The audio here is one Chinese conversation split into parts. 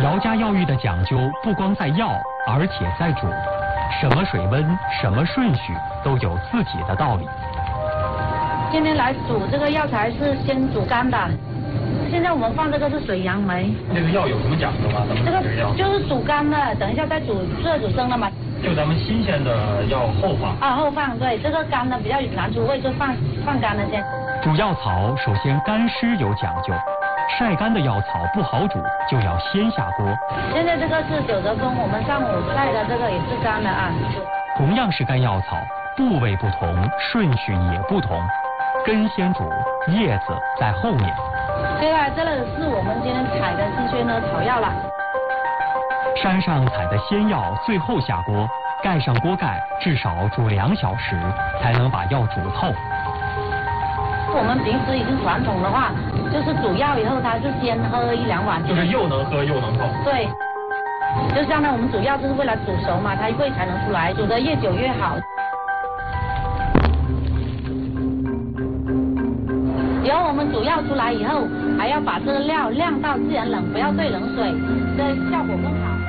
姚家药浴的讲究不光在药，而且在煮，什么水温、什么顺序都有自己的道理。 今天来煮这个药材是先煮干的，现在我们放这个是水杨梅。 这个药有什么讲究吗？咱们这个药就是煮干的，等一下再煮热煮生的嘛。 就咱们新鲜的要后放啊，后放，对，这个干的比较难出味，就放干的先。 煮药草首先干湿有讲究，晒干的药草不好煮，就要先下锅。 现在这个是九泽风，我们上午晒的这个也是干的啊。 同样是干药草，部位不同，顺序也不同，根先煮，叶子在后面。 接下来这里是我们今天采的新鲜的草药了。 山上采的仙药最后下锅，盖上锅盖，至少煮2小时，才能把药煮透。 我们平时已经传统的话，就是煮药以后，它是先喝1、2碗， 就是又能喝又能泡。 对，就相当于我们煮药就是为了煮熟嘛，它味才能出来，煮得越久越好。以后我们煮药出来以后，还要把这个料晾到自然冷，不要兑冷水，这效果更好。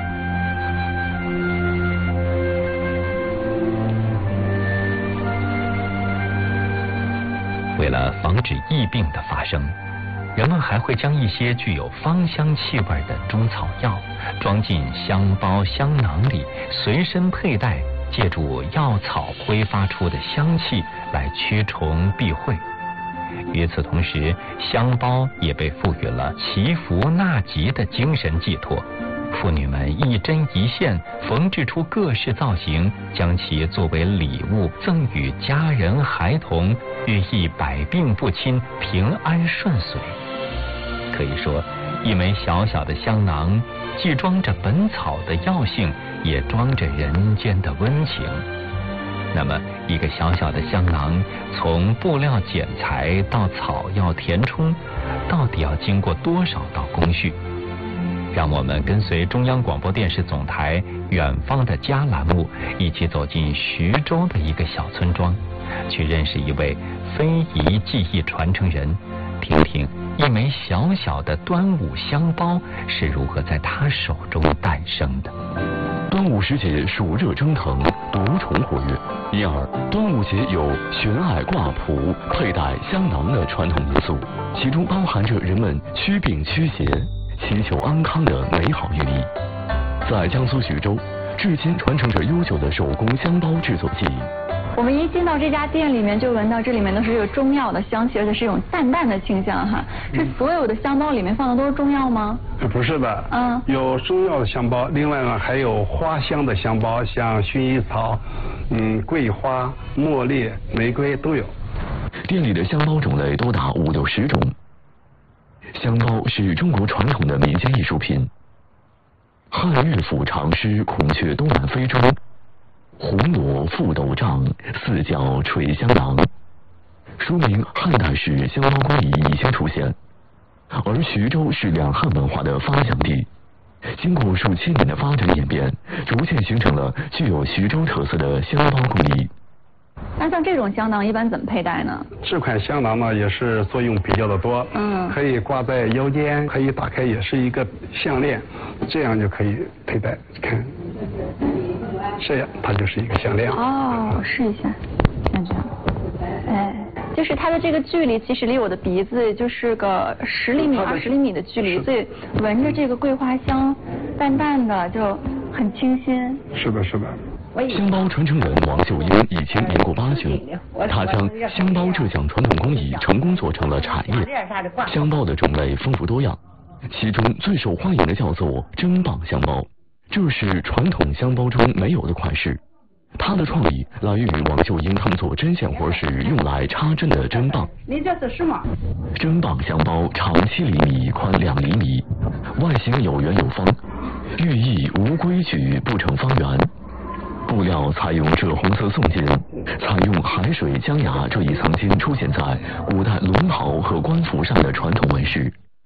为了防止疫病的发生，人们还会将一些具有芳香气味的中草药装进香包、香囊里，随身佩戴，借助药草挥发出的香气来驱虫避秽。与此同时，香包也被赋予了祈福纳吉的精神寄托。妇女们一针一线缝制出各式造型，将其作为礼物赠予家人孩童，寓意百病不侵、平安顺遂。可以说，一枚小小的香囊，既装着本草的药性，也装着人间的温情。那么，一个小小的香囊，从布料剪裁到草药填充，到底要经过多少道工序？让我们跟随中央广播电视总台远方的家栏目，一起走进徐州的一个小村庄，去认识一位非遗技艺传承人，听听一枚小小的端午香包是如何在他手中诞生的。 端午时节暑热蒸腾，毒虫活跃，因而端午节有悬霭挂蒲、佩戴香囊的传统民俗，其中包含着人们驱病驱邪、祈求安康的美好寓意。在江苏徐州，至今传承着悠久的手工香包制作技艺。 我们一进到这家店里面，就闻到这里面都是有中药的香气，而且是一种淡淡的清香哈。是所有的香包里面放的都是中药吗？ 不是的，有中药的香包，另外呢还有花香的香包，像薰衣草、桂花、茉莉、玫瑰都有。 店里的香包种类多达5、60种。香包是中国传统的民间艺术品。汉乐府长诗《孔雀东南飞》中，红罗覆斗帐，四角垂香囊，说明汉代时香包工艺已经出现。而徐州是两汉文化的发祥地，经过数千年的发展演变，逐渐形成了具有徐州特色的香包工艺。 那像这种香囊一般怎么佩戴呢？ 这款香囊呢也是作用比较的多，可以挂在腰间，可以打开，也是一个项链，这样就可以佩戴。看，这样它就是一个项链。 哦，试一下，像这样，哎，就是它的这个距离其实离我的鼻子就是个10厘米、20厘米的距离，所以闻着这个桂花香，淡淡的就很清新。 是的，是的。 香包传承人王秀英已经年过80，他将香包这项传统工艺成功做成了产业。香包的种类丰富多样，其中最受欢迎的叫做针棒香包，这是传统香包中没有的款式。它的创意来源于王秀英他们做针线活时用来插针的针棒。 你这是什么？ 针棒香包长7厘米，宽2厘米，外形有圆有方，寓意无规矩不成方圆。布料采用赭红色宋金，采用海水江崖这一曾经出现在古代龙袍和官服上的传统纹饰。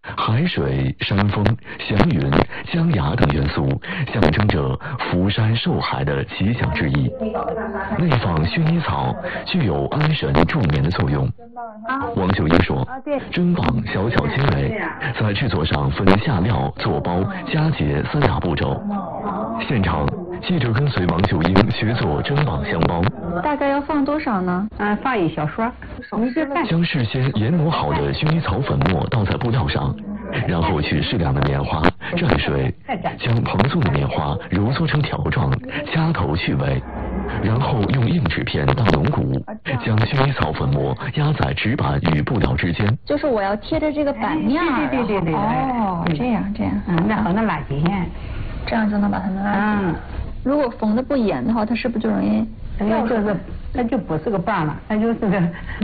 海水、山峰、祥云、江崖等元素象征着福山寿海的吉祥之意。内放薰衣草具有安神助眠的作用。王秀英说，砧棒小巧精美，在制作上分下料、做包、夹结3大步骤。现场，记者跟随王秀英学做砧棒香包。 大概要放多少呢？ 放1小勺。 将事先研磨好的薰衣草粉末倒在布料上，然后取适量的棉花蘸水，将蓬松的棉花揉搓成条状，掐头去尾，然后用硬纸片当龙骨，将薰衣草粉末压在纸板与布料之间。 就是我要贴着这个板面。 对。 哦，这样。 然后拉紧， 这样就能把它们拉紧。如果缝的不严的话，它是不是就容易？ 它就不是个棒了，它就是个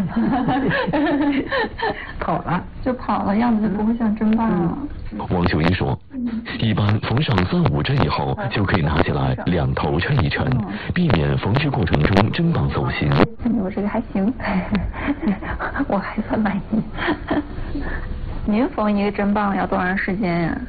跑了， 样子就不会像砧棒了。 王秀英说，一般缝上3、5针以后，就可以拿起来2头抻一抻，避免缝制过程中砧棒走形。 我这个还行，我还算满意。您缝一个砧棒要多长时间呀？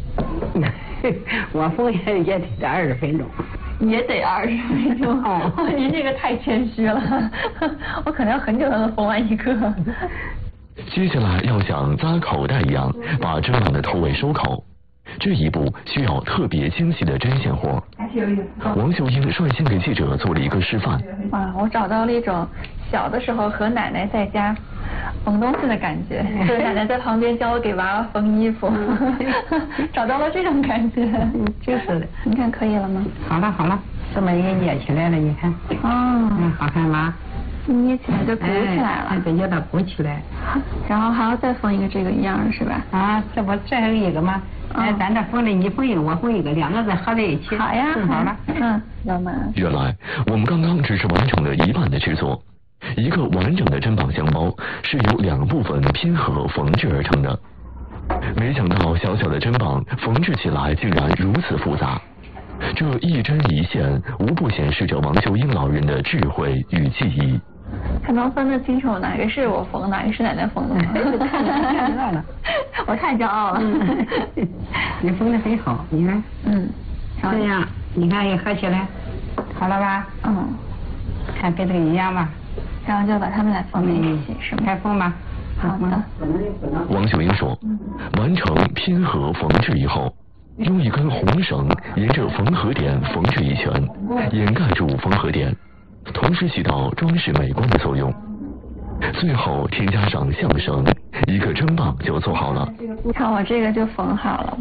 我缝也得20分钟。 也得20分钟。您这个太谦虚了，我可能要很久才能缝完一个。 接下来要像扎口袋一样，把砧板的头尾收口。这一步需要特别精细的针线活。王秀英率先给记者做了一个示范。 哇，我找到了一种小的时候和奶奶在家缝东西的感觉，就是奶奶在旁边教我给娃娃缝衣服，找到了这种感觉。 就是的。 你看可以了吗？ 好了，这么一个捏起来了，你看。好看吗？ 捏起来就鼓起来了。 对，叫它鼓起来。 然后还要再缝一个这个一样的是吧？ 这不这还有一个吗？咱这缝的，你缝一个，我缝一个，2个再合在一起。 好呀， 好了。 老妈。 原来我们刚刚只是完成了一半的制作。一个完整的砧棒香包是由2部分拼合缝制而成的。没想到小小的砧棒缝制起来竟然如此复杂，这一针一线无不显示着王秀英老人的智慧与技艺。 还能分得清楚哪个是我缝，哪个是奶奶缝的吗？ 看到了， 我太骄傲了。 你缝得很好，你看。这样，你看也合起来，好了吧？看跟这个一样吧。 然后就把它们俩缝在一起，是吗？ 开缝吧。 好的。 王秀英说，完成拼合缝制以后，用一根红绳沿着缝合点缝制一圈，掩盖住缝合点，同时起到装饰美观的作用。最后添加上象绳，一个砧棒就做好了。 看我这个就缝好了，